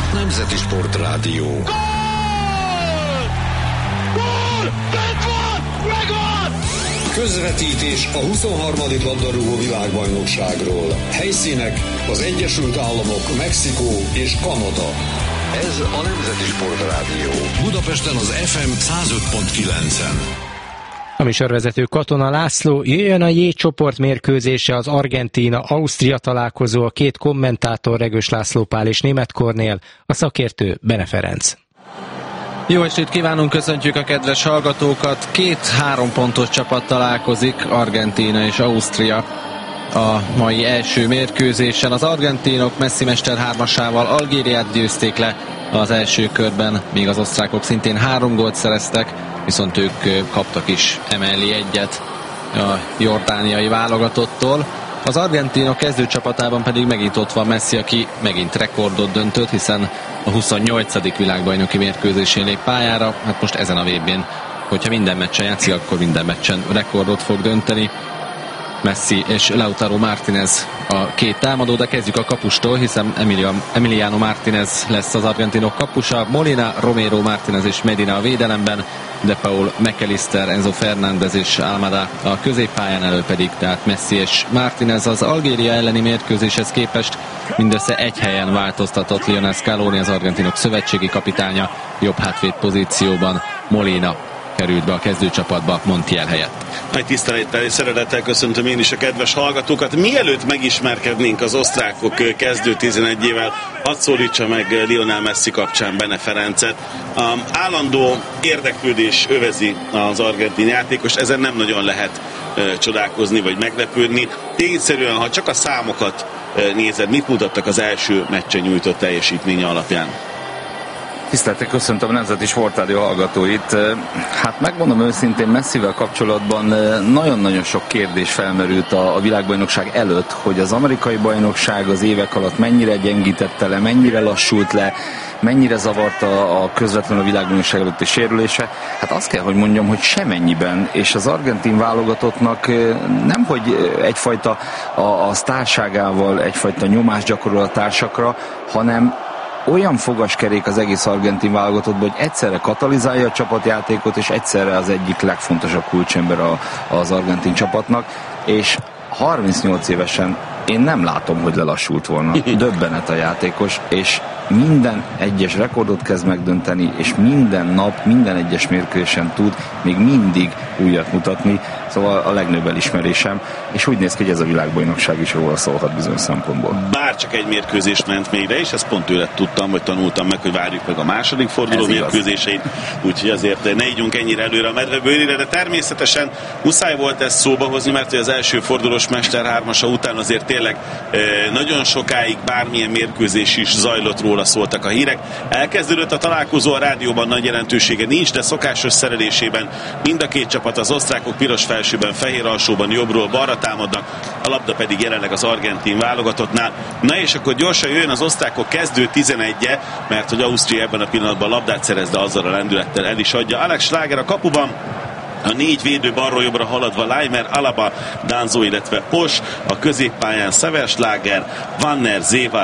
Nemzeti Sportrádió. Gól! Gól! Bent van! Megvan! Közvetítés a 23. labdarúgó világbajnokságról. Helyszínek az Egyesült Államok, Mexikó és Kanada. Ez a Nemzeti Sportrádió. Budapesten az FM 105.9-en. A műsorvezető Katona László. Jöjjön a J csoport mérkőzése, az Argentína-Ausztria találkozó, a két kommentátor Regős László Pál és Németh Kornél, a szakértő Bene Ferenc. Jó estét kívánunk, köszöntjük a kedves hallgatókat. Két 3 pontos csapat találkozik, Argentína és Ausztria a mai első mérkőzésen. Az argentinok Messi mester 3-asával Algériát győzték le az első körben, míg az osztrákok szintén 3 gólt szereztek, viszont ők kaptak is emellé egyet a jordániai válogatottól. Az argentinok kezdőcsapatában pedig megint ott van Messi, aki megint rekordot döntött, hiszen a 28. világbajnoki mérkőzésén lép pályára. Hát most ezen a VB-n, hogyha minden meccsen játszik, akkor minden meccsen rekordot fog dönteni. Messi és Lautaro Martínez a két támadó, de kezdjük a kapustól, hiszen Emiliano Martínez lesz az argentinok kapusa, Molina, Romero, Martínez és Medina a védelemben, De Paul, McAllister, Enzo Fernández és Almada a középpályán, elő pedig tehát Messi és Martínez. Az Algéria elleni mérkőzéshez képest mindössze egy helyen változtatott Lionel Scaloni, az argentinok szövetségi kapitánya, jobb hátvéd pozícióban Molina került be a kezdőcsapatba Montiel helyett. Nagy tisztelettel és szeretettel köszöntöm én is a kedves hallgatókat. Mielőtt megismerkednénk az osztrákok kezdő 11-ével, hadd szólítsa meg Lionel Messi kapcsán Bene Ferencet. Állandó érdeklődés övezi az argentin játékos, ezen nem nagyon lehet csodálkozni vagy meglepődni. Tényszerűen, ha csak a számokat nézed, mit mutattak az első meccsen nyújtott teljesítménye alapján? Tiszteltek, köszöntöm a Nemzeti Sportrádió hallgatóit. Hát megmondom őszintén, Messivel kapcsolatban nagyon-nagyon sok kérdés felmerült a világbajnokság előtt, hogy az amerikai bajnokság az évek alatt mennyire gyengítette le, mennyire lassult le, mennyire zavarta a közvetlenül a világbajnokság előtti sérülése. Hát azt kell, hogy mondjam, hogy semennyiben, és az argentin válogatottnak nem, hogy egyfajta a sztárságával egyfajta nyomást gyakorol a társakra, hanem olyan fogaskerék az egész argentin válogatottban, hogy egyszerre katalizálja a csapatjátékot, és egyszerre az egyik legfontosabb kulcsember az argentin csapatnak, és 38 évesen én nem látom, hogy lelassult volna. Döbbenet a játékos, és minden egyes rekordot kezd megdönteni, és minden nap, minden egyes mérkőzésen tud még mindig újat mutatni, szóval a legnagyobb elismerésem, és úgy néz ki, hogy ez a világbajnokság is róla szólhat bizonyos szempontból. Bár csak egy mérkőzés ment még le, és ezt pont tőle tudtam, vagy tanultam meg, hogy várjuk meg a második forduló mérkőzéseit, úgyhogy azért ne ígyunk ennyire előre a medvebőrére, de természetesen muszáj volt ezt szóba hozni, mert az első fordulós Mester 3-asa után azért tényleg nagyon sokáig bármilyen mérkőzés is zajlott, róla szóltak a hírek. Elkezdődött a találkozó, a rádióban nagy jelentősége nincs, de szokásos szerelésében mind a két csapat, az osztrákok piros felsőben, fehér alsóban, jobbról balra támadnak, a labda pedig jelenleg az argentin válogatottnál. Na és akkor gyorsan jöjjön az osztrákok kezdő 11-je, mert hogy Ausztria ebben a pillanatban labdát szerez, de azzal a lendülettel el is adja. Alex Schlager a kapuban, a 4 védő balról jobbra haladva Leimer, Alaba, Danzo, illetve Pos, a középpályán Severschlager, Wanner,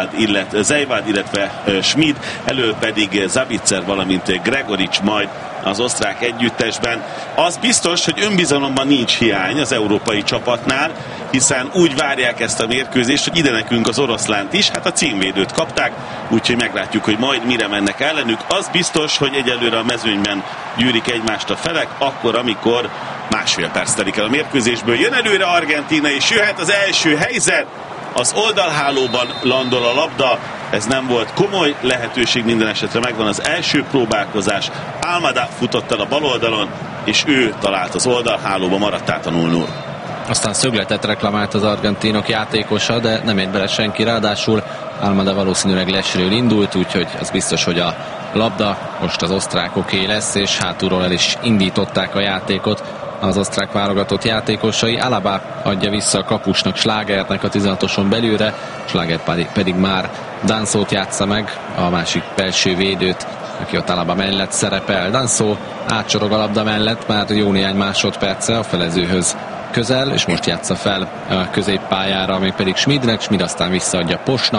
Zeiwald, illetve Schmid, elől pedig Zabitzer, valamint Gregorics majd az osztrák együttesben. Az biztos, hogy önbizalomban nincs hiány az európai csapatnál, hiszen úgy várják ezt a mérkőzést, hogy ide nekünk az oroszlánt is, hát a címvédőt kapták, úgyhogy meglátjuk, hogy majd mire mennek ellenük. Az biztos, hogy egyelőre a mezőnyben gyűrik egymást a felek, akkor, amikor másfél perc telik el a mérkőzésből. Jön előre Argentína, és jöhet az első helyzet. Az oldalhálóban landol a labda, ez nem volt komoly lehetőség, minden esetre megvan az első próbálkozás. Almada futott el a bal oldalon, és ő talált az oldalhálóba, maradt át a 0-0. Aztán szögletet reklamált az argentinok játékosa, de nem ért bele senki, ráadásul Almada valószínűleg lesről indult, úgyhogy az biztos, hogy a labda most az osztrákoké lesz, és hátulról el is indították a játékot az osztrák válogatott játékosai. Alaba adja vissza a kapusnak, Schlagernek a 16-oson belülre, Schlager pedig már Danzót játsza meg, a másik belső védőt, aki ott Alaba mellett szerepel. Danzó átsorog a labda mellett, már jó néhány másodperce a felezőhöz közel, és most játsza fel a középpályára, még pedig Schmidnek, Schmid aztán visszaadja Posnak,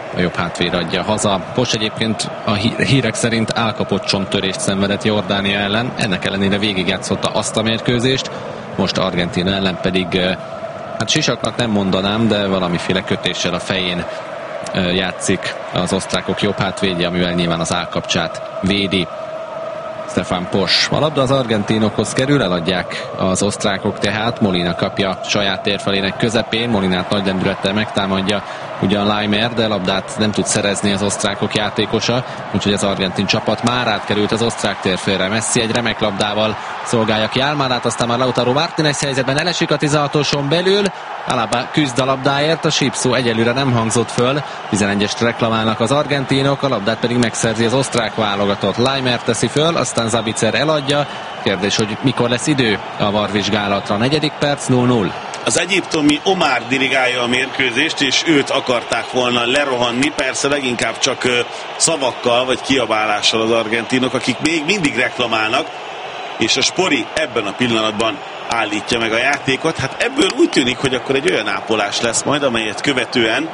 a jobb hátvéd adja haza. Pos egyébként a hírek szerint állkapott csonttörést szenvedett Jordánia ellen, ennek ellenére végigjátszotta azt a mérkőzést, most Argentína ellen pedig, hát sisaknak nem mondanám, de valamiféle kötéssel a fején játszik az osztrákok jobb hátvédje, amivel nyilván az állkapcsát védi. Stefan Pos. A labda az argentinokhoz kerül, eladják az osztrákok tehát. Molina kapja saját térfelének közepén, Molinát nagy lendülettel megtámadja ugyan Laimer, de labdát nem tud szerezni az osztrákok játékosa, úgyhogy az argentin csapat már átkerült az osztrák térfélre. Messi egy remek labdával szolgálja ki Almadát, aztán már Lautaro Martínez helyzetben elesik a 16-oson belül, Alaba küzd a labdáért, a sípszó egyelőre nem hangzott föl, 11-est reklamálnak az argentinok, a labdát pedig megszerzi az osztrák válogatott. Laimer teszi föl, aztán Zabicer eladja. Kérdés, hogy mikor lesz idő a VAR-vizsgálatra. 4. perc, 0-0. Az egyiptomi Omar dirigálja a mérkőzést, és őt akarták volna lerohanni, persze leginkább csak szavakkal vagy kiabálással az argentinok, akik még mindig reklamálnak, és a Spori ebben a pillanatban állítja meg a játékot. Hát ebből úgy tűnik, hogy akkor egy olyan ápolás lesz majd, amelyet követően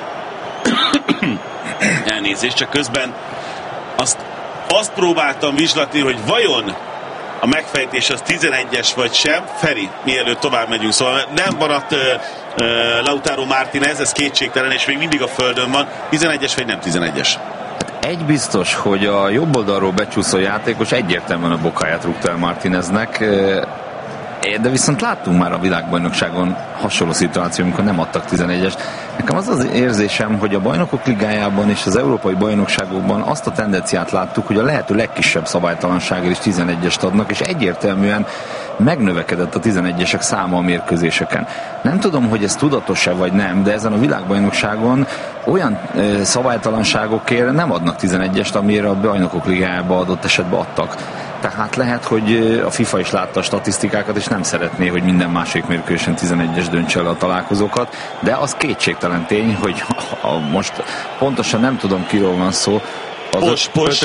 elnézést, csak közben azt próbáltam vizslatni, hogy vajon a megfejtés az 11-es vagy sem. Feri, mielőtt tovább megyünk, szóval nem maradt Lautaro Martínez, ez kétségtelen, és még mindig a földön van. 11-es vagy nem 11-es? Egy biztos, hogy a jobb oldalról becsúszó játékos egyértelműen a bokáját rúgta el Martíneznek, de viszont láttunk már a világbajnokságon hasonló szituáció, amikor nem adtak 11-est. Nekem az az érzésem, hogy a Bajnokok Ligájában és az európai bajnokságokban azt a tendenciát láttuk, hogy a lehető legkisebb szabálytalansággal is 11-est adnak, és egyértelműen megnövekedett a 11-esek száma a mérkőzéseken. Nem tudom, hogy ez tudatos-e vagy nem, de ezen a világbajnokságon olyan szabálytalanságokért nem adnak 11-est, amire a Bajnokok Ligájában adott esetben adtak. Tehát lehet, hogy a FIFA is látta a statisztikákat, és nem szeretné, hogy minden másik mérkőzésen 11-es döntse el a találkozókat, de az kétségtelen tény, hogy most pontosan nem tudom, kiről van szó, Pos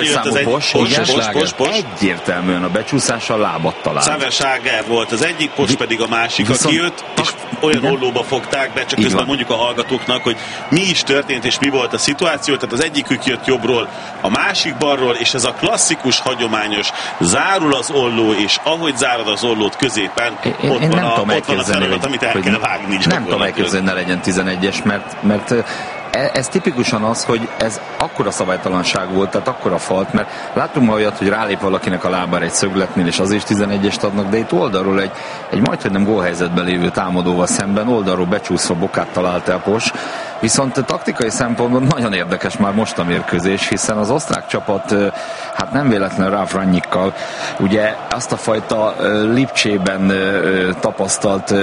egyértelműen a becsúszással lábat talált. Száver volt az egyik, Pos pedig a másik, aki jött, és olyan ollóba fogták be, csak közben mondjuk a hallgatóknak, hogy mi is történt, és mi volt a szituáció, tehát az egyikük jött jobbról, a másik balról, és ez a klasszikus, hagyományos, zárul az olló, és ahogy zárad az ollót középen, ott van a feladat, amit el kell vágni. Nem tudom elképzelni, ne legyen 11-es, mert ez tipikusan az, hogy ez akkora szabálytalanság volt, tehát akkora falt, mert láttunk ma olyat, hogy rálép valakinek a lábára egy szögletnél, és azért is 11-est adnak, de itt oldalról egy majdhogy nem gólhelyzetben lévő támadóval szemben oldalról becsúszva bokát talált el Pos. Viszont taktikai szempontból nagyon érdekes már most a mérkőzés, hiszen az osztrák csapat hát nem véletlenül Ralf Rangnickkal ugye azt a fajta Lipcsében tapasztalt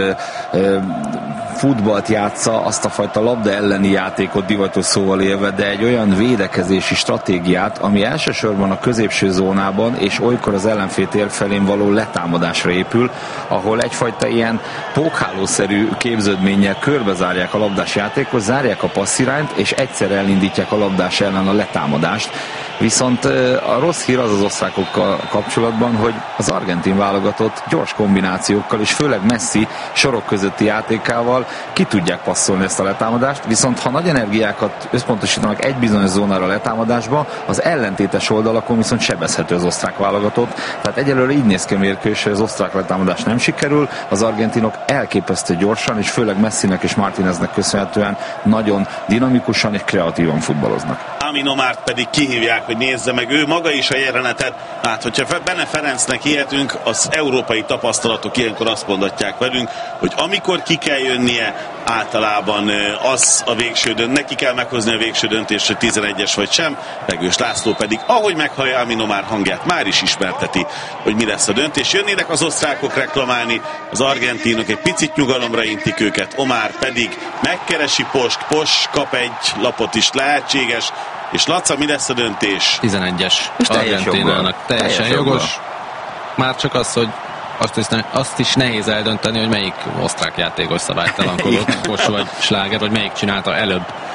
futballt játsza, azt a fajta labda elleni játékot divatos szóval élve, de egy olyan védekezési stratégiát, ami elsősorban a középső zónában és olykor az ellenfél térfelén való letámadásra épül, ahol egyfajta ilyen pókhálószerű képződménnyel körbezárják a labdás játékot, zárják a passzirányt, és egyszer elindítják a labdás ellen a letámadást. Viszont a rossz hír az osztrákokkal kapcsolatban, hogy az argentin válogatott gyors kombinációkkal, és főleg Messi sorok közötti játékával ki tudják passzolni ezt a letámadást, viszont ha nagy energiákat összpontosítanak egy bizonyos zónára a letámadásba, az ellentétes oldalakon viszont sebezhető az osztrák válogatott. Tehát egyelőre így néz ki a mérkőzés, hogy az osztrák letámadás nem sikerül, az argentinok elképesztő gyorsan, és főleg Messinek és Martíneznek köszönhetően nagyon dinamikusan és kreatívan futballoznak. Amin Omárt pedig kihívják, hogy nézze meg ő maga is a jelenetet. Hát, hogyha Bene Ferencnek hihetünk, az európai tapasztalatok ilyenkor azt mondatják velünk, hogy amikor ki kell jönnie, általában az a végső dönt, neki kell meghozni a végső döntést, hogy 11-es vagy sem. Regős László pedig, ahogy meghallja Amin Omar hangját, már is ismerteti, hogy mi lesz a döntés. Jönnének az osztrákok reklamálni, az argentinok egy picit nyugalomra intik őket, Omar pedig megkeresi Post, Pos kap egy lapot is, lehetséges. És Laca, mi lesz a döntés? 11-es Argentinának. Teljesen jogos. Már csak az, hogy azt is nehéz eldönteni, hogy melyik osztrák játékos szabálytalankodott, Pos vagy Schlager, vagy melyik csinálta előbb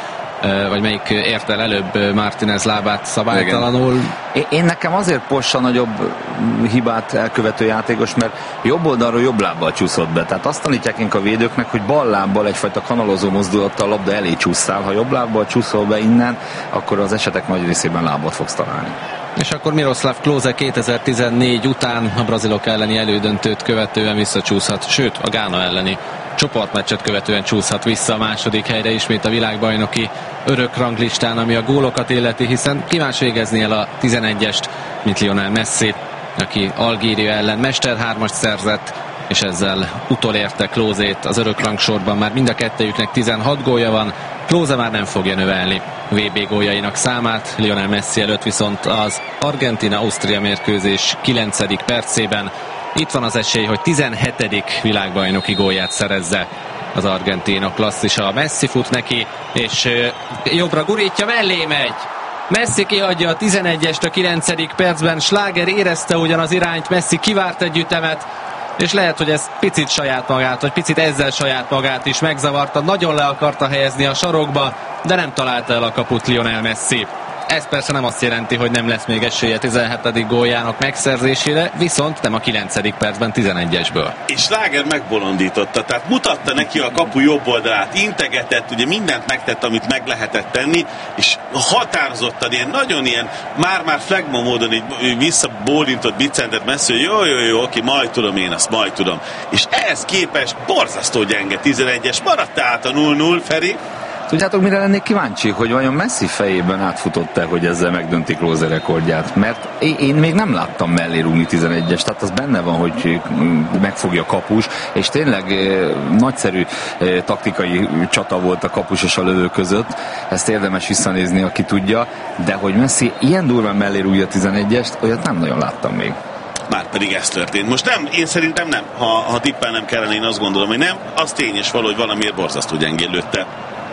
vagy melyik ért el előbb Martinez lábát szabálytalanul. Én nekem azért Possa nagyobb hibát elkövető játékos, mert jobb oldalról jobb lábbal csúszott be. Tehát azt tanítják a védőknek, hogy bal lábbal egyfajta kanalozó mozdulattal a labda elé csúszszál. Ha jobb lábbal csúszol be innen, akkor az esetek nagy részében lábot fogsz találni. És akkor Miroslav Klose 2014 után a brazilok elleni elődöntőt követően visszacsúszhat, sőt a Gána elleni csoportmeccset követően csúszhat vissza a második helyre ismét a világbajnoki örök ranglistán, ami a gólokat illeti, hiszen kívánsz végezni el a 11-est, mint Lionel Messi, aki Algéria ellen mesterhármast szerzett, és ezzel utolérte Klosét az örök rangsorban. Már mind a kettejüknek 16 gólja van, Klose már nem fogja növelni VB góljainak számát, Lionel Messi előtt viszont az Argentína-Ausztria mérkőzés 9. percében itt van az esély, hogy 17. világbajnoki gólját szerezze az argentin. A klasszisa, Messi fut neki, és jobbra gurítja, mellé megy. Messi kiadja a 11-est a 9. percben, Schlager érezte ugyan az irányt, Messi kivárt egy ütemet, és lehet, hogy ez picit saját magát, vagy picit ezzel saját magát is megzavarta, nagyon le akarta helyezni a sarokba, de nem találta el a kaput Lionel Messi. Ez persze nem azt jelenti, hogy nem lesz még esélye 17. góljának megszerzésére, viszont nem a 9. percben 11-esből. És Schlager megbolondította, tehát mutatta neki a kapu jobb oldalát, integetett, ugye mindent megtett, amit meg lehetett tenni, és határozottan, ilyen nagyon ilyen, már flagma módon így visszabólintott, biccentett Messi, hogy jó, oké, majd tudom én azt, majd tudom. És ehhez képest borzasztó gyenge 11-es, maradt át a 0-0, Feri. Tudjátok, mire lennék kíváncsi, hogy vajon Messi fejében átfutott-e, hogy ezzel megdönti Klose rekordját? Mert én még nem láttam mellé rúgni 11-es, tehát az benne van, hogy megfogja kapus, és tényleg nagyszerű taktikai csata volt a kapus és a lövő között, ezt érdemes visszanézni, aki tudja, de hogy Messi ilyen durván mellé rúgja 11-est, olyat nem nagyon láttam még. Már pedig ez történt. Most nem, én szerintem nem. Ha tippelnem kellene, én azt gondolom, hogy nem. Az tény és való, hogy valamiért borzasztó gyengén lőtte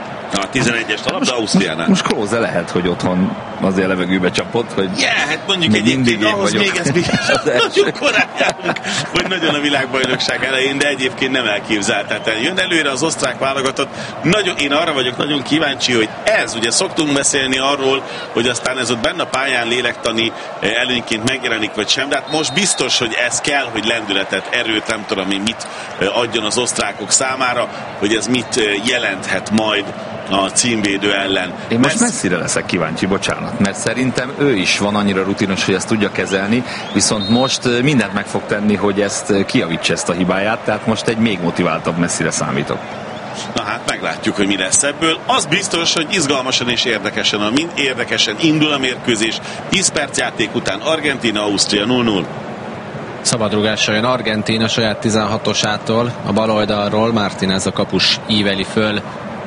a 11-est a labda Ausztriánál. Most Klose lehet, hogy otthon azért levegőbe csapott, hogy hát mondjuk egyébként ahhoz még ez nagyon korán járunk, hogy nagyon a világbajnokság elején, de egyébként nem elképzelhetetlen. Jön előre az osztrák válogatott. Én arra vagyok nagyon kíváncsi, hogy ez, ugye szoktunk beszélni arról, hogy aztán ez ott benne a pályán lélektani előnyként megjelenik, vagy sem, de hát most biztos, hogy ez kell, hogy lendületet, erőt, nem tudom én mit adjon az osztrákok számára, hogy ez mit jelenthet majd a címvédő ellen. Én most Messire leszek kíváncsi, bocsánat, mert szerintem ő is van annyira rutinos, hogy ezt tudja kezelni, viszont most mindent meg fog tenni, hogy ezt kijavítsa, ezt a hibáját, tehát most egy még motiváltabb Messire számítok. Na hát meglátjuk, hogy mi lesz ebből. Az biztos, hogy izgalmasan és érdekesen indul a mérkőzés. 10 perc játék után Argentína-Ausztria 0-0. Szabadrugásra jön Argentína saját 16-osától, a bal oldalról Martinez a kapus íveli föl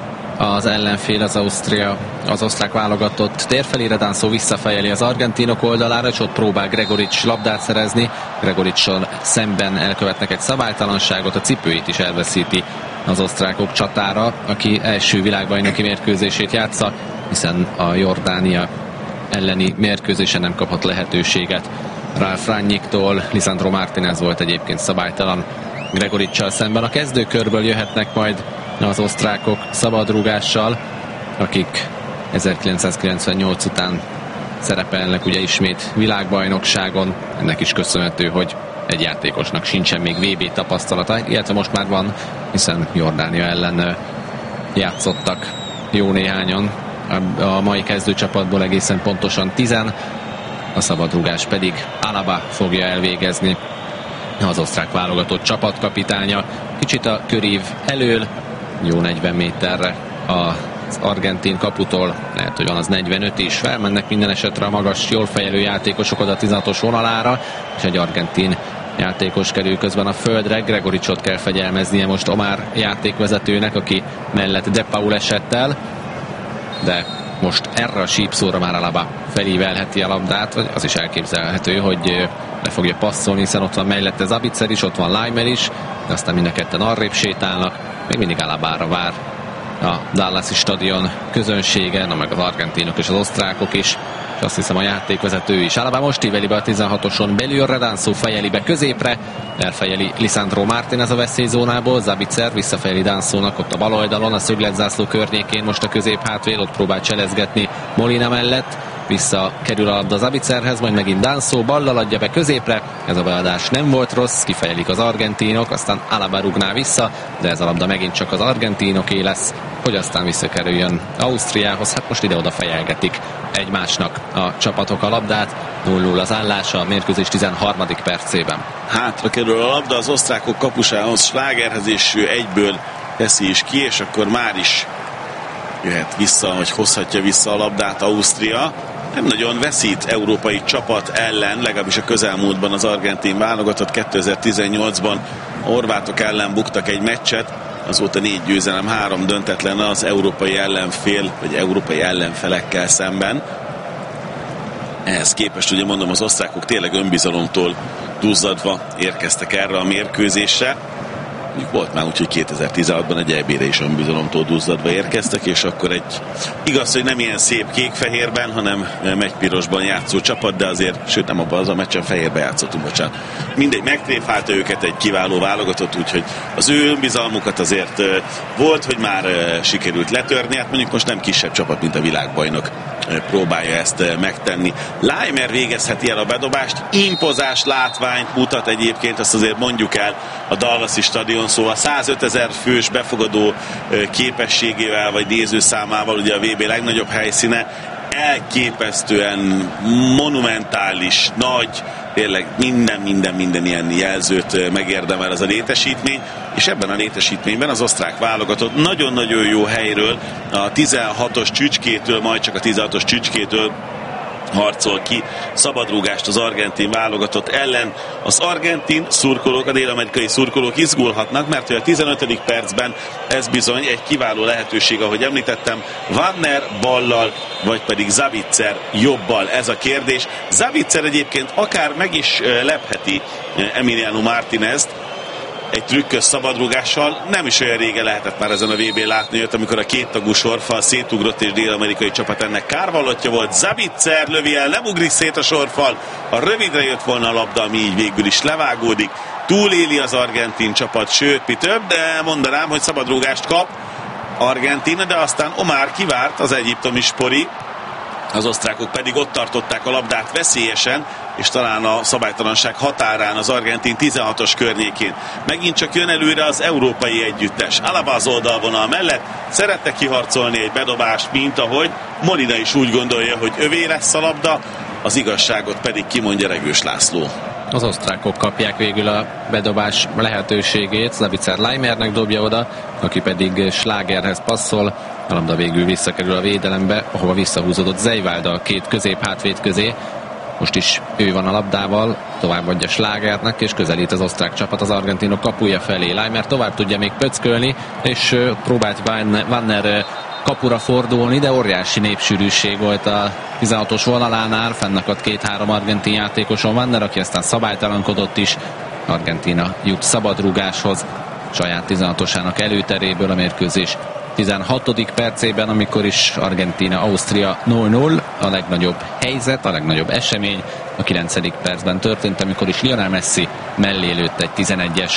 az ellenfél, az osztrák válogatott térfelére, Danszó visszafejeli az argentinok oldalára, és ott próbál Gregorics labdát szerezni. Gregoricsal szemben elkövetnek egy szabálytalanságot, a cipőit is elveszíti az osztrákok csatára, aki első világbajnoki mérkőzését játsza, hiszen a Jordánia elleni mérkőzésen nem kaphat lehetőséget Ralf Rangnicktól. Lisandro Martinez volt egyébként szabálytalan Gregoricsal szemben. A kezdőkörből jöhetnek majd az osztrákok szabadrúgással, akik 1998 után szerepelnek ugye ismét világbajnokságon. Ennek is köszönhető, hogy egy játékosnak sincsen még VB tapasztalata, illetve most már van, hiszen Jordánia ellen játszottak jó néhányan. A mai kezdőcsapatból egészen pontosan 10, a szabadrúgás pedig Alaba fogja elvégezni, az osztrák válogatott csapatkapitánya. Kicsit a körív elől, jó 40 méterre az argentin kaputól, lehet, hogy van az 45 is, felmennek minden esetre a magas, jól fejelő játékosok oda a 16-os vonalára, és egy argentin játékos kerül közben a földre. Gregoricsot kell fegyelmeznie most Omar játékvezetőnek, aki mellett De Paul esett el, de most erre a sípszóra már Alaba felívelheti a labdát, vagy az is elképzelhető, hogy le fogja passzolni, hiszen ott van mellette Zabitzer is, ott van Leimer is, de aztán mind a ketten arrébb sétálnak, még mindig Alabára vár a Dallasi stadion közönsége, meg az argentinok és az osztrákok is, és azt hiszem a játékvezető is. Alaba most íveli be a 16-oson belülre, Danso fejeli be középre, elfejeli Lisandro Martínez a veszélyzónából, Sabitzer visszafejeli Dansónak ott a bal oldalon, a szögletzászló környékén, most a középhátvéd, ott próbál cselezgetni Molina mellett, visszakerül a labda Sabitzerhez, majd megint Danso ballal adja be középre, ez a beadás nem volt rossz, kifejelik az argentinok, aztán Alaba rúgná vissza, de ez a labda megint csak az argentinoké lesz, hogy aztán visszakerüljön Ausztriához. Hát most ide-oda fejelgetik egymásnak a csapatok a labdát, 0-0 az állás a mérkőzés 13. percében. Hátra kerül a labda az osztrákok kapusához, Schlagerhez, és ő egyből teszi is ki, és akkor már is jöhet vissza, vagy hozhatja vissza a labdát Ausztria. Nem nagyon veszít európai csapat ellen, legalábbis a közelmúltban az argentin válogatott. 2018-ban horvátok ellen buktak egy meccset, azóta 4 győzelem, 3 döntetlen az európai ellenfél, vagy európai ellenfelekkel szemben. Ehhez képest, ugye mondom, az osztrákok tényleg önbizalomtól duzzadva érkeztek erre a mérkőzésre. Volt már úgy, hogy 2016-ban egy EB-re is önbizalomtól duzzadva érkeztek, és akkor egy igaz, hogy nem ilyen szép kék-fehérben, hanem megypirosban játszó csapat, de azért, sőt nem abban az a meccsen fehérbe játszottunk, bocsánat. Mindegy, megtréfálta őket egy kiváló válogatott, úgyhogy az ő önbizalmukat azért volt, hogy már sikerült letörni, hát mondjuk most nem kisebb csapat, mint a világbajnok próbálja ezt megtenni. Laimer végezheti el a bedobást, impozás látványt mutat egyébként, azt azért mondjuk el a Dallasi stadion, szóval 105 000 fős befogadó képességével vagy nézőszámával, ugye a VB legnagyobb helyszíne, elképesztően monumentális, nagy, tényleg minden ilyen jelzőt megérdemel ez a létesítmény, és ebben a létesítményben az osztrák válogatott nagyon-nagyon jó helyről, a 16-os csücskétől, majd csak a 16-os csücskétől harcol ki szabadrúgást az argentin válogatott ellen. Az argentin szurkolók, a dél-amerikai szurkolók izgulhatnak, mert hogy a 15. percben ez bizony egy kiváló lehetőség, ahogy említettem, Wanner ballal, vagy pedig Sabitzer jobbal, ez a kérdés. Sabitzer egyébként akár meg is lepheti Emiliano Martínezt egy trükkös szabadrúgással. Nem is olyan régen lehetett már ezen a VB-n látni őt, amikor a kéttagú sorfal szétugrott, és dél-amerikai csapat ennek kárvallottja volt. Sabitzer lövi el, nem ugrik szét a sorfal, a rövidre jött volna a labda, ami így végül is levágódik. Túléli az argentin csapat, sőt, mi több, de mondanám, hogy szabadrúgást kap Argentína, de aztán Omar kivárt, az egyiptomi spori, az osztrákok pedig ott tartották a labdát veszélyesen, és talán a szabálytalanság határán az argentin 16-os környékén. Megint csak jön előre az európai együttes. Alaba az oldalvonal mellett szerette kiharcolni egy bedobást, mint ahogy Molina is úgy gondolja, hogy övé lesz a labda, az igazságot pedig kimondja Regős László. Az osztrákok kapják végül a bedobás lehetőségét, Sabitzer Laimernek dobja oda, aki pedig Schlagerhez passzol, a labda végül visszakerül a védelembe, ahova visszahúzódott Zeywald a két középhátvéd közé. Most is ő van a labdával, továbbadja Schlagernek, és közelít az osztrák csapat az argentinok kapuja felé. Laimer tovább tudja még pöckölni, és próbált Wanner kapura fordulni, de óriási népsűrűség volt a 16-os vonalánál, fennakadt 2-3 argentin játékoson Wanner, aki aztán szabálytalankodott is. Argentína jut szabadrúgáshoz saját 16-osának előteréből a mérkőzés 16. percében, amikor is Argentína-Ausztria 0-0, a legnagyobb helyzet, a legnagyobb esemény a 9. percben történt, amikor is Lionel Messi mellé lőtt egy 11-est,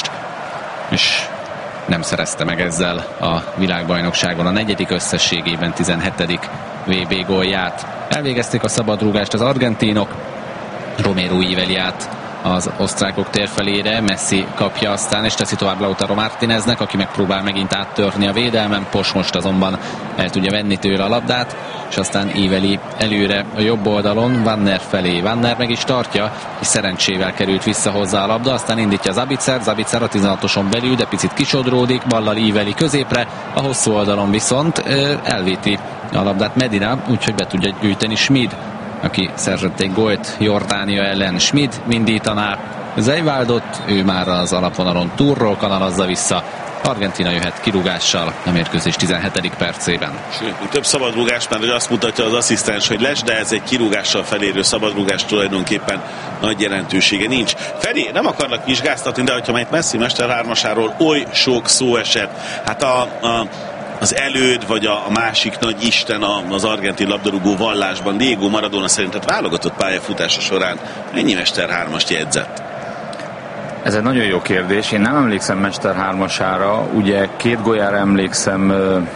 és nem szerezte meg ezzel a világbajnokságon a 4. összességében 17. VB gólját. Elvégezték a szabadrúgást az argentinok, Romero íveli át az osztrákok térfelére, Messi kapja aztán, és teszi tovább Lautaro Martíneznek, aki megpróbál megint áttörni a védelmen, Pos most azonban el tudja venni tőle a labdát, és aztán íveli előre a jobb oldalon Wanner felé. Wanner meg is tartja, és szerencsével került vissza hozzá a labda, aztán indítja Sabitzer a 16-oson belül, de picit kisodródik, ballal íveli középre, a hosszú oldalon viszont elvéti a labdát Medina, úgyhogy be tudja gyűjteni Schmid, aki szerzett egy gólt Jordánia ellen. Schmid mindítaná Zeywaldot, ő már az alapvonalon túlról kanalazza vissza. Argentína jöhet kirúgással a mérkőzés 17. percében. Sőt, több szabadrúgás, mert azt mutatja az asszisztens, hogy lesz, de ez egy kirúgással felérő szabadrúgás, tulajdonképpen nagy jelentősége nincs. Feri, nem akarnak vizsgáztatni, de hogyha majd Messi mesterhármasáról oly sok szó esett, hát a az előd, vagy a másik nagy isten az argentin labdarúgó vallásban, Diego Maradona szerinted válogatott pályafutása során ennyi Mester 3-ast jegyzett? Ez egy nagyon jó kérdés. Én nem emlékszem Mester 3-asára. Ugye 2 gólyára emlékszem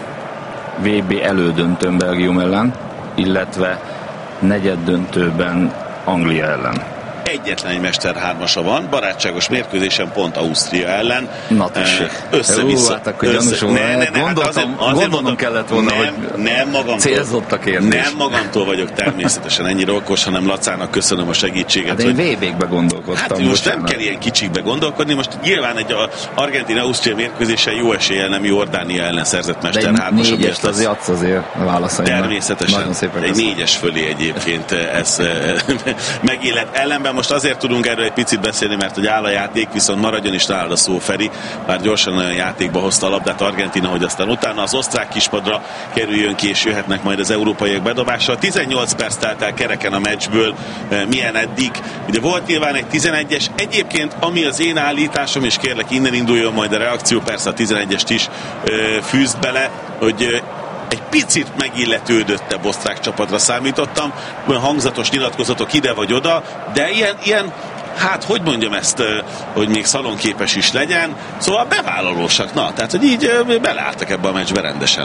VB elődöntőn Belgium ellen, illetve negyeddöntőben Anglia ellen. Egyetlen egy Mester 3-asa van, barátságos mérkőzésen pont Ausztria ellen. Na tessék. Össze-vissza. Hát akkor gyanúsom. Gondolnom kellett volna, hogy célzott a kérdés. Nem magamtól vagyok természetesen ennyire okos, hanem Lacának köszönöm a segítséget. Hát én VB-kbe gondolkodtam. Hát most nem kell ilyen kicsikbe gondolkodni, most nyilván egy Argentina-Ausztria mérkőzéssel jó eséllyel nem Jordánia ellen szerzett Mester 3-as. De egy 4-est az játsz azért válaszolni. Természetesen. Egy 4-es fölé egyébként ez megélet. Ellenben most azért tudunk erről egy picit beszélni, mert hogy áll a játék, viszont maradjon is nálad a szó, Feri, bár gyorsan olyan játékba hozta a labdát Argentina, hogy aztán utána az osztrák kispadra kerüljön ki, és jöhetnek majd az európaiak bedobással. 18 perc telt el kereken a meccsből, milyen eddig. Ugye volt nyilván egy 11-es, egyébként ami az én állításom, és kérlek innen induljon majd a reakció, persze a 11-est is fűzd bele, hogy egy picit megilletődöttebb osztrák csapatra számítottam, olyan hangzatos nyilatkozatok ide vagy oda, de ilyen hát hogy mondjam ezt, hogy még szalonképes is legyen, szóval bevállalósak, tehát hogy így beleálltak ebbe a meccsbe rendesen.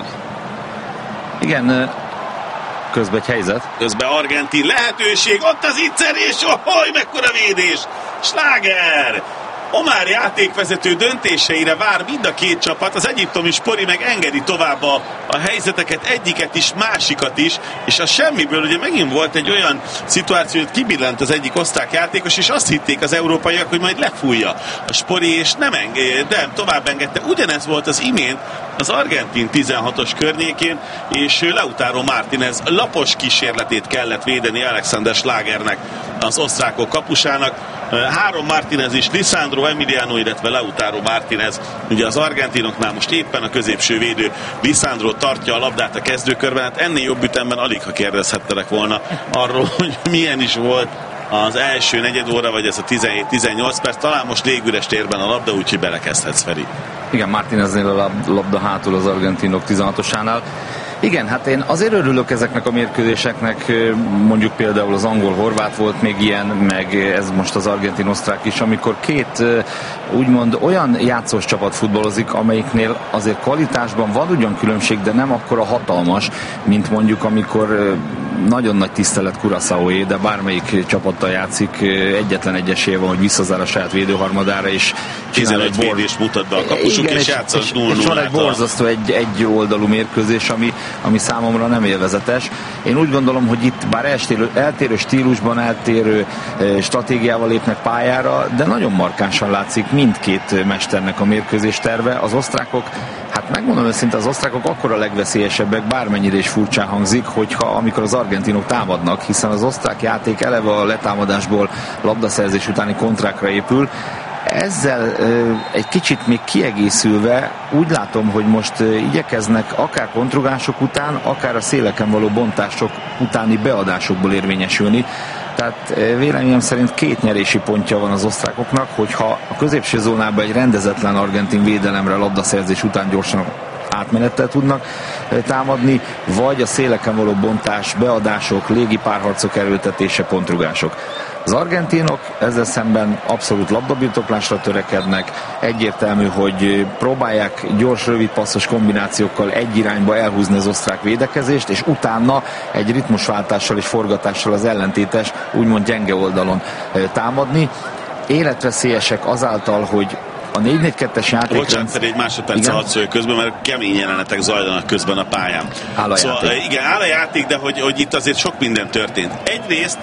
Igen, közben egy helyzet. Közben argentin lehetőség, ott az iccerés, ohoj, mekkora védés, Schlager! Omar játékvezető döntéseire vár mind a két csapat, az egyiptomi Spori meg engedi tovább a helyzeteket, egyiket is, másikat is, és a semmiből ugye megint volt egy olyan szituáció, hogy kibillent az egyik osztrák játékos, és azt hitték az európaiak, hogy majd lefújja a Spori, és nem tovább engedte. Ugyanez volt az imént az argentin 16-os környékén, és Lautaro Martínez lapos kísérletét kellett védeni Alexander Schlagernek, az osztrákok kapusának. 3 Martínez is, Lisandro Emiliano, illetve Lautaro Martínez. Ugye az argentinoknál most éppen a középső védő Lisandro tartja a labdát a kezdőkörben. Hát ennél jobb ütemben alig, ha kérdezhettelek volna arról, hogy milyen is volt az első negyed óra, vagy ez a 17-18 perc. Talán most légüres térben a labda, úgyhogy belekezdhetsz, Feri. Igen, Martíneznél a labda hátul az argentinok 16-osánál. Igen, hát én azért örülök ezeknek a mérkőzéseknek, mondjuk például az angol-horvát volt még ilyen, meg ez most az argentin-osztrák is, amikor két úgymond olyan játszós csapat futballozik, amelyiknél azért kvalitásban van ugyan különbség, de nem akkora hatalmas, mint mondjuk amikor nagyon nagy tisztelet Curaçaoé, de bármelyik csapattal játszik, egyetlen egy esélye van, hogy visszazár a saját védőharmadára, és 15 védést mutat be a kapusuk, és játszas 0-0. És van egy borzasztó egy oldalú mérkőzés, ami számomra nem élvezetes. Én úgy gondolom, hogy itt bár eltérő stílusban, eltérő stratégiával lépnek pályára, de nagyon markánsan látszik mindkét mesternek a mérkőzés terve. Az osztrákok, hát megmondom őszintén, az osztrákok akkor a legveszélyesebbek, bármennyire is furcsán hangzik, amikor az argentinok támadnak, hiszen az osztrák játék eleve a letámadásból labdaszerzés utáni kontrákra épül. Ezzel egy kicsit még kiegészülve úgy látom, hogy most igyekeznek akár kontrugások után, akár a széleken való bontások utáni beadásokból érvényesülni. Tehát véleményem szerint 2 nyerési pontja van az osztrákoknak, hogyha a középső zónában egy rendezetlen argentin védelemre labdaszerzés után gyorsan átmenettel tudnak támadni, vagy a széleken való bontás, beadások, légipárharcok erőltetése, pontrugások. Az argentinok ezzel szemben abszolút labdabirtoklásra törekednek, egyértelmű, hogy próbálják gyors, rövid passzos kombinációkkal egy irányba elhúzni az osztrák védekezést, és utána egy ritmusváltással és forgatással az ellentétes, úgymond gyenge oldalon támadni. Életveszélyesek azáltal, hogy a 4-4-2-es játék... Bocsánat, egy másodperc alatt szólj közben, mert kemény jelenetek zajlanak közben a pályán. Áll a játék. Igen, áll a játék, de hogy itt azért sok minden történt. Egyrészt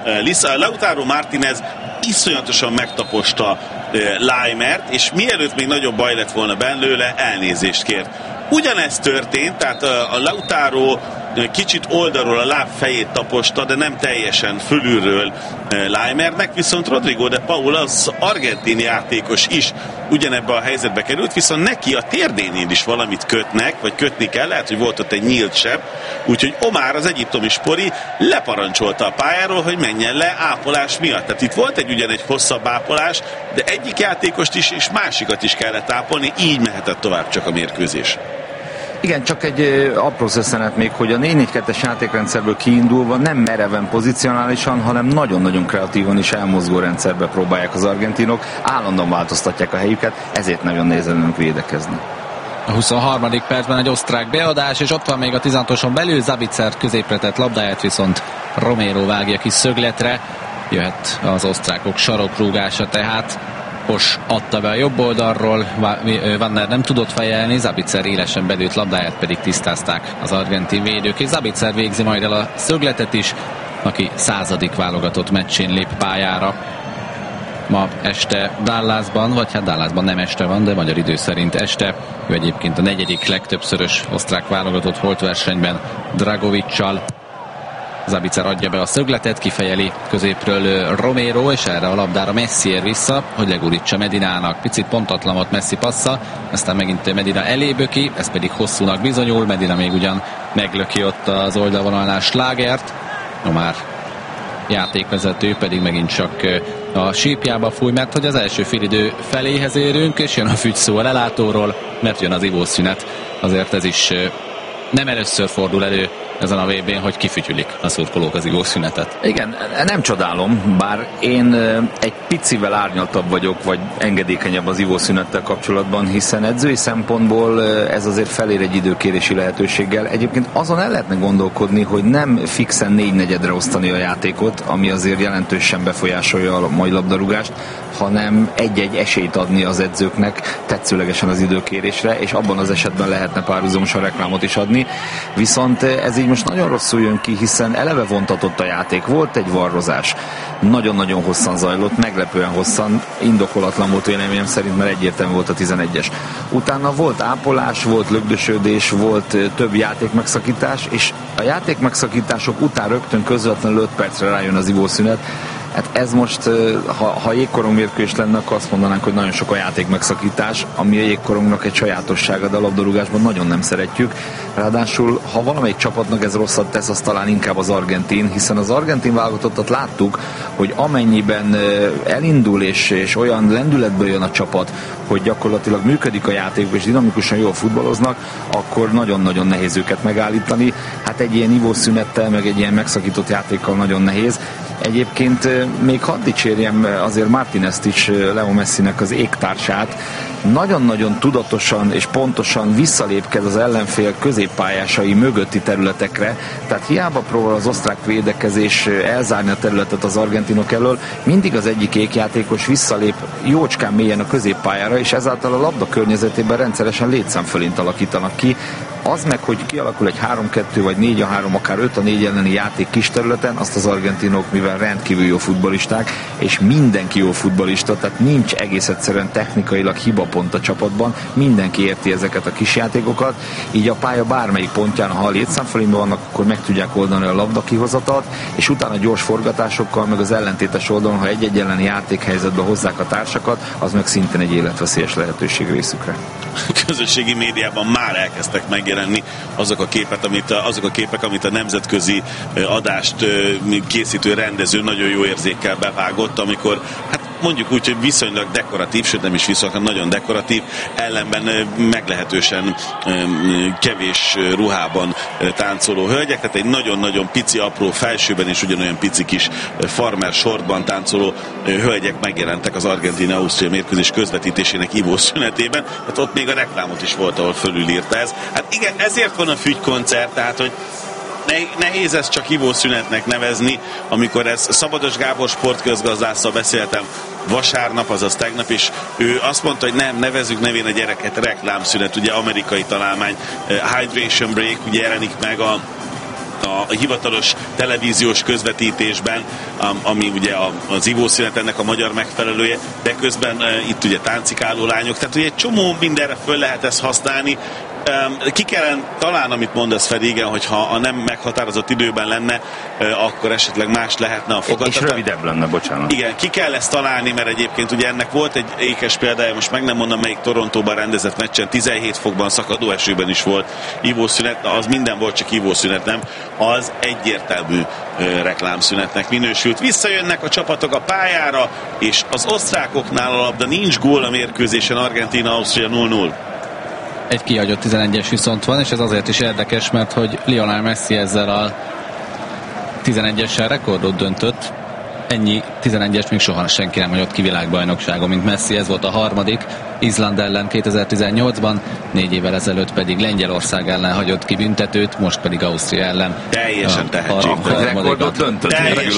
Lautaro Martínez iszonyatosan megtaposta Laimert, és mielőtt még nagyobb baj lett volna belőle, elnézést kért. Ugyanezt történt, tehát a Lautaro kicsit oldalról a láb fejét taposta, de nem teljesen fölülről Laimernek, viszont Rodrigo de Paul, az argentin játékos is ugyanebbe a helyzetbe került, viszont neki a térdénél is valamit kötnek, vagy kötni kell, lehet, hogy volt ott egy nyílt seb, úgyhogy Omar, az egyiptomi Spori leparancsolta a pályáról, hogy menjen le ápolás miatt. Tehát itt volt egy hosszabb ápolás, de egyik játékost is és másikat is kellett ápolni, így mehetett tovább csak a mérkőzés. Igen, csak egy apró szösszenet még, hogy a 4-4-2-es játékrendszerből kiindulva nem mereven pozicionálisan, hanem nagyon-nagyon kreatívan és elmozgó rendszerbe próbálják az argentinok, állandóan változtatják a helyüket, ezért nagyon nehéz velünk védekezni. A 23. percben egy osztrák beadás, és ott van még a 16-oson belül, Zabitzer középre tett labdáját, viszont Romero vágja ki szögletre, jöhet az osztrákok sarokrúgása, tehát Pos adta be a jobb oldalról, Wanner nem tudott fejelni, Zabitzer élesen belőtt labdáját pedig tisztázták az argentin védők, és Zabitzer végzi majd el a szögletet is, aki 100. válogatott meccsén lép pályára. Ma este Dallasban, vagy hát Dallasban nem este van, de magyar idő szerint este. Ő egyébként a 4. legtöbbszörös osztrák válogatott holtversenyben Dragovic-sal. Zabitzer adja be a szögletet, kifejeli középről Romero, és erre a labdára Messi ér vissza, hogy legurítsa Medinának. Picit pontatlan volt Messi passza, aztán megint Medina eléböki, ez pedig hosszúnak bizonyul, Medina még ugyan meglöki ott az oldalvonalnál Schlagert, no már játékvezető pedig megint csak a sípjába fúj, mert hogy az első félidő feléhez érünk, és jön a fügy szó a lelátóról, mert jön az ivószünet. Azért ez is nem először fordul elő ezen a VB-n, hogy kifütyülik a szurkolók az ivószünetet. Igen, nem csodálom, bár én egy picivel árnyaltabb vagyok, vagy engedékenyebb az ivószünettel kapcsolatban, hiszen edzői szempontból ez azért felér egy időkérési lehetőséggel. Egyébként azon el lehetne gondolkodni, hogy nem fixen 4/4-re osztani a játékot, ami azért jelentősen befolyásolja a mai labdarúgást, hanem egy-egy esélyt adni az edzőknek tetszőlegesen az időkérésre, és abban az esetben lehetne párhuzamosan reklámot is adni. Viszont ez így most nagyon rosszul jön ki, hiszen eleve vontatott a játék. Volt egy varrozás. Nagyon-nagyon hosszan zajlott, meglepően hosszan, indokolatlan volt véleményem szerint, mert egyértelmű volt a 11-es. Utána volt ápolás, volt lögdösödés, volt több játékmegszakítás, és a játékmegszakítások után rögtön közvetlenül 5 percre rájön az ivószünet. Hát ez most, ha jégkorong mérkőzés lenne, akkor azt mondanánk, hogy nagyon sok a játék megszakítás, ami a jégkorongnak egy sajátossága, de a labdarúgásban nagyon nem szeretjük. Ráadásul, ha valamelyik csapatnak ez rosszat tesz, az talán inkább az argentin, hiszen az argentin válogatottat láttuk, hogy amennyiben elindul és olyan lendületből jön a csapat, hogy gyakorlatilag működik a játékban és dinamikusan jól futballoznak, akkor nagyon-nagyon nehéz őket megállítani. Hát egy ilyen ivószünettel, meg egy ilyen megszakított játékkal nagyon nehéz. Egyébként még hadd dicsérjem azért Martinezt is, Leo Messinek az égtársát. Nagyon-nagyon tudatosan és pontosan visszalépked az ellenfél középpályásai mögötti területekre, tehát hiába próbál az osztrák védekezés elzárni a területet az argentinok elől, mindig az egyik égjátékos visszalép jócskán mélyen a középpályára, és ezáltal a labda környezetében rendszeresen létszámfölint alakítanak ki. Az meg, hogy kialakul egy 3-2 vagy 4-3, akár 5-4 elleni játék kis területen, azt az argentinok, mivel rendkívül jó futballisták, és mindenki jó futballista, tehát nincs egész egyszerűen technikailag hibapont a csapatban, mindenki érti ezeket a kis játékokat, így a pálya bármelyik pontján, ha a létszámfölényben vannak, akkor meg tudják oldani a labda kihozatalt, és utána gyors forgatásokkal, meg az ellentétes oldalon, ha egy-egy elleni játékhelyzetbe hozzák a társakat, az meg szintén egy életveszélyes lehetőség részükre. Közösségi médiában már elkezdtek megjelenni azok a képek, amit a nemzetközi adást készítő rendező nagyon jó érzékkel bevágott, amikor hát mondjuk úgy, hogy viszonylag dekoratív, sőt nem is viszonylag, nagyon dekoratív, ellenben meglehetősen kevés ruhában táncoló hölgyek, tehát egy nagyon-nagyon pici, apró felsőben és ugyanolyan pici kis farmer shortban táncoló hölgyek megjelentek az Argentína-Ausztria mérkőzés közvetítésének ivószünetében, hát ott még a reklámot is volt, ahol fölülírta ez. Hát igen, ezért van a fügykoncert, tehát hogy nehéz ezt csak ivószünetnek nevezni, amikor ez Szabados Gábor sportközgazdásszal beszéltem vasárnap, azaz tegnap, és ő azt mondta, hogy nem, nevezzük nevén a gyereket reklámszünet, ugye amerikai találmány, hydration break, ugye jelenik meg a hivatalos televíziós közvetítésben, ami ugye az ivószünet ennek a magyar megfelelője, de közben itt ugye táncikáló lányok, tehát ugye egy csomó mindenre föl lehet ezt használni. Ki kellene, talán amit mondasz Feri, igen, hogyha a nem meghatározott időben lenne, akkor esetleg más lehetne a fogadata. És rövidebb lenne, bocsánat. Igen, ki kell ezt találni, mert egyébként ugye ennek volt egy ékes példája, most meg nem mondom melyik Torontóban rendezett meccsen, 17 fokban szakadó esőben is volt ivószünet, az minden volt, csak ivószünet nem, az egyértelmű reklámszünetnek minősült. Visszajönnek a csapatok a pályára, és az osztrákoknál a labda nincs gól a mérkőzésen, Argentína-Ausztria 0-0. egy kihagyott 11-es viszont van, és ez azért is érdekes, mert hogy Lionel Messi ezzel a 11-essel rekordot döntött. Ennyi 11-es még soha senki nem hagyott ki világbajnokságon, mint Messi, ez volt a harmadik. Izland ellen 2018-ban, 4 évvel ezelőtt pedig Lengyelország ellen hagyott ki büntetőt, most pedig Ausztria ellen. Teljesen tehetségtelen. A rekordot döntött.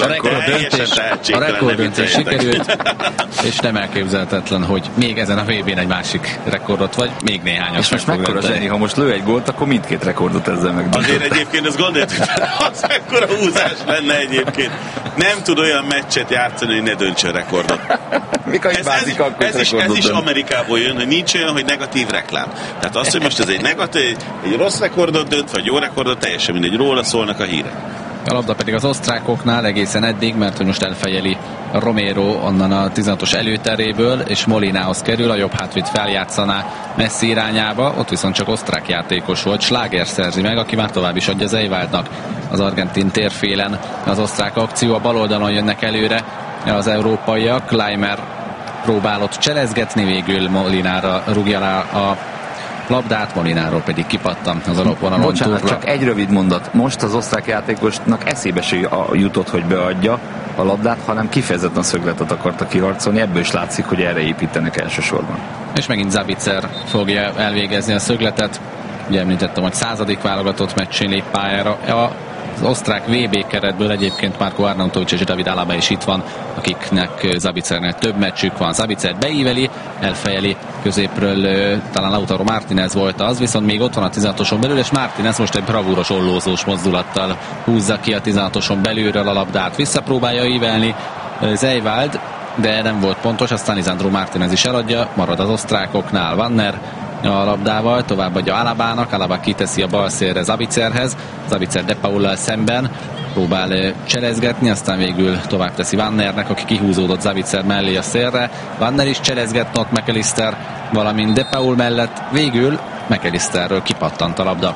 A rekorddöntés sikerült, és nem elképzelhetetlen, hogy még ezen a VB-n egy másik rekordot, vagy még néhányat. És most mekkora zseni, ha most lő egy gólt, akkor mindkét rekordot ezzel megdöntött. Azért egyébként ezt gondoltuk, az mekkora húzás lenne egyébként. Nem tud olyan meccset játszani, hogy ne döntsön rekordot. Mikor hibázik, akkor ez is Amerikából jön, hogy nincs olyan, hogy negatív reklám. Tehát az, hogy most ez egy negatív, egy rossz rekordot dönt, vagy jó rekordot, teljesen mindegy, róla szólnak a hírek. A labda pedig az osztrákoknál egészen eddig, mert hogy most elfejeli Romero onnan a 16-os előteréből, és Molinához kerül, a jobb hátvéd feljátszaná Messi irányába, ott viszont csak osztrák játékos volt, Schlager szerzi meg, aki már tovább is adja Zeywaldnak az argentin térfélen. Az osztrák akció, a bal oldalon jönnek előre az európaiak, Leimer próbálott cselezgetni, végül Molinára rúgja rá a labdát, Molináról pedig kipattan az alapvonalon. Bocsánat, túlra. Csak egy rövid mondat. Most az osztrák játékosnak eszébe se jutott, hogy beadja a labdát, hanem kifejezetten szögletet akarta kiharcolni. Ebből is látszik, hogy erre építenek elsősorban. És megint Zabicer fogja elvégezni a szögletet. Ugye említettem, hogy 100. válogatott meccsén lép pályára. Az osztrák VB keretből egyébként Marko Arnautovic és David Alaba is itt van, akiknek Zabicernél több meccsük van. Zabicer beíveli, elfejeli középről, talán Lautaro Martinez volt az, viszont még ott van a 16-oson belül, és Martinez most egy bravúros ollózós mozdulattal húzza ki a 16-oson belülről a labdát. Visszapróbálja ívelni Zeywald, de nem volt pontos, aztán Lisandro Martinez is eladja, marad az osztrákoknál Vanner a labdával, továbbadja Alabának, Alaba kiteszi a bal szélre Zabicerhez, Zabicer De Paullal szemben próbál cselezgetni, aztán végül tovább teszi Vannernek, aki kihúzódott Zabicer mellé a szélre. Vanner is cselezget Not McAllister, valamint De Paul mellett, végül McAllisterről kipattant a labda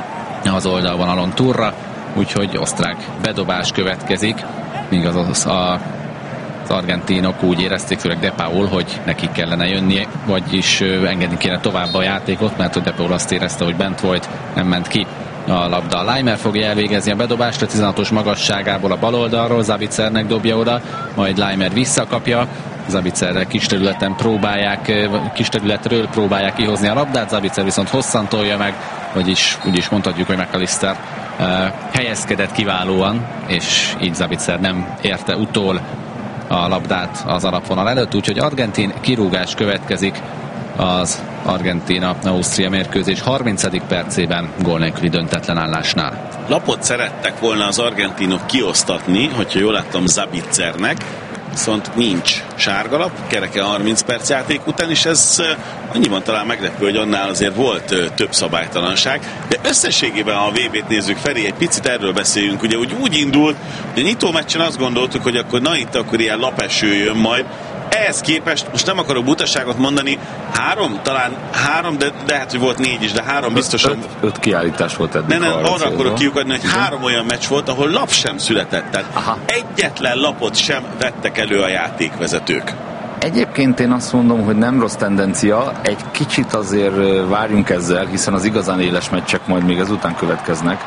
az oldalvonalon túlra, úgyhogy osztrák bedobás következik, míg az argentinok úgy érezték, főleg De Paul, hogy nekik kellene jönni, vagyis engedni kéne tovább a játékot, mert hogy De Paul azt érezte, hogy bent volt, nem ment ki a labda. Leimer fogja elvégezni a bedobást a 16-os magasságából a bal oldalról, Zabicernek dobja oda, majd Leimer visszakapja, Zabicerrel kis területről próbálják kihozni a labdát, Zabicer viszont hosszan tolja meg, vagyis úgy is mondhatjuk, hogy McAllister helyezkedett kiválóan, és így Zabicer nem érte utol a labdát az alapvonal előtt, úgyhogy argentin kirúgás következik az Argentína-Ausztria mérkőzés 30. percében gól nélküli döntetlen állásnál. Lapot szerettek volna az argentinok kiosztatni, hogyha jól láttam Zabicernek, viszont nincs sárgalap, kereke 30 perc játék után, és ez annyiban talán meglepő, hogy annál azért volt több szabálytalanság, de összességében, ha a VB-t nézzük, Feri, egy picit erről beszéljünk, ugye úgy indult, hogy a nyitó meccsen azt gondoltuk, hogy akkor akkor ilyen lapeső jön majd. Ehhez képest, most nem akarok butaságot mondani, talán három, de hát, hogy volt 4 is, de 3 biztosan. 5 kiállítás volt eddig. Nem, arra akarok kiukadni, hogy 3 olyan meccs volt, ahol lap sem született. Tehát egyetlen lapot sem vettek elő a játékvezetők. Egyébként én azt mondom, hogy nem rossz tendencia, egy kicsit azért várjunk ezzel, hiszen az igazán éles meccsek majd még ezután következnek.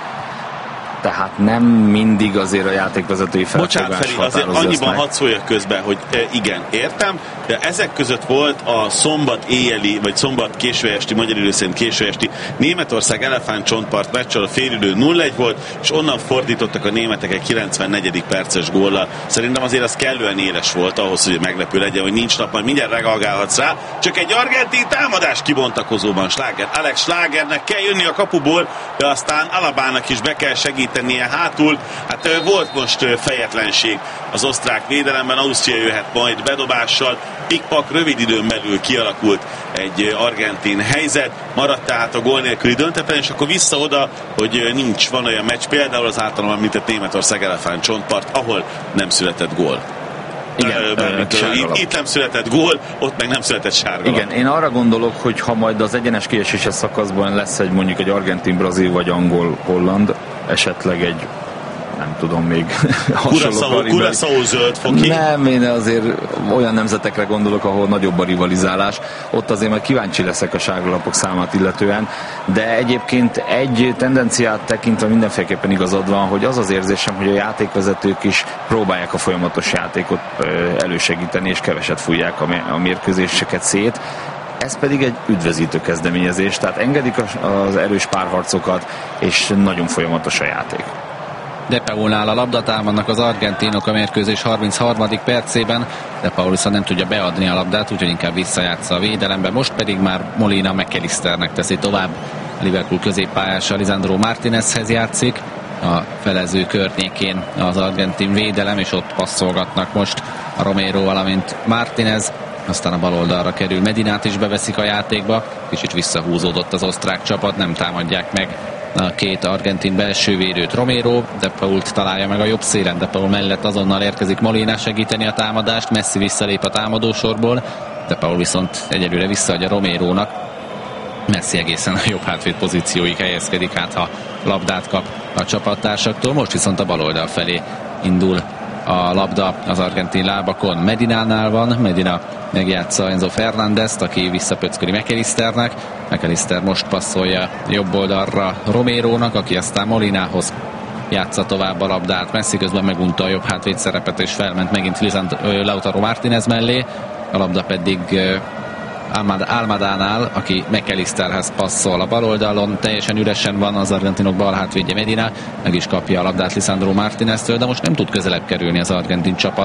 Tehát nem mindig azért a játékvezetői felfogás. Bocsánat, Feri, azért annyiban hadd szóljak közben, hogy igen, értem, de ezek között volt a szombat éjjeli, vagy szombat későesti, magyar idő szerint későesti Németország elefántcsontpart meccs, a félidő 0-1 volt, és onnan fordítottak a németek egy 94. perces góllal. Szerintem azért az kellően éles volt ahhoz, hogy meglepő legyen, hogy nincs nap, majd mindjárt reagálhatsz rá. Csak egy argentin támadás kibontakozóban Alex Schlagernek kell jönni a kapuból, de aztán Alabának is be kell segítenie hátul. Hát volt most fejetlenség az osztrák védelemben, Ausztria jöhet majd bedobással. Pikpak, rövid időn belül kialakult egy argentin helyzet, maradt tehát a gól nélküli döntetlen, és akkor vissza oda, hogy van olyan meccs, például az általam említett Németország elefántcsontpart, ahol nem született gól. Igen, itt nem született gól, ott meg nem született sárgalap. Igen, én arra gondolok, hogy ha majd az egyenes kieséses szakaszban lesz mondjuk egy argentin-brazil vagy angol-holland, esetleg egy nem tudom, még Curaçao zöld foki. Nem, én azért olyan nemzetekre gondolok, ahol nagyobb a rivalizálás. Ott azért majd kíváncsi leszek a sárgalapok számát illetően, de egyébként egy tendenciát tekintve mindenféleképpen igazad van, hogy az az érzésem, hogy a játékvezetők is próbálják a folyamatos játékot elősegíteni, és keveset fújják a mérkőzéseket szét. Ez pedig egy üdvözítő kezdeményezés, tehát engedik az erős párharcokat, és nagyon folyamatos a játék. De Paulnál a labdát támadnak az argentinok a mérkőzés 33. percében, de Paul viszont nem tudja beadni a labdát, úgyhogy inkább visszajátsza a védelembe. Most pedig már Molina McAllisternek teszi tovább. A Liverpool középpályása Lisandro Martinezhez játszik. A felező környékén az argentin védelem, és ott passzolgatnak most a Romero, valamint Martinez. Aztán a bal oldalra kerül, Medinát is beveszik a játékba. Kicsit visszahúzódott az osztrák csapat, nem támadják meg a két argentin belső védőt. Romero, De Pault találja meg a jobb szélen, De Paul mellett azonnal érkezik Molina segíteni a támadást, Messi visszalép a támadósorból, De Paul viszont egyelőre visszaadja Romerónak. Messi egészen a jobb hátvéd pozícióig helyezkedik át, ha labdát kap a csapattársaktól. Most viszont a bal oldal felé indul a labda az argentin lábakon. Medinánál van, Medina megjátsza Enzo Fernándezt, aki visszapöcköli McAllisternek. McAllister most passzolja jobb oldalra Romerónak, aki aztán Molinához játsza tovább a labdát. Messi közben megunta a jobb hátvéd szerepet, és felment megint Lautaro Martinez mellé. A labda pedig Almadánál, aki McAllisterhez passzol a bal oldalon. Teljesen üresen van az argentinok bal hátvédje Medina, meg is kapja a labdát Lisandro Martineztől, de most nem tud közelebb kerülni az argentin csapat.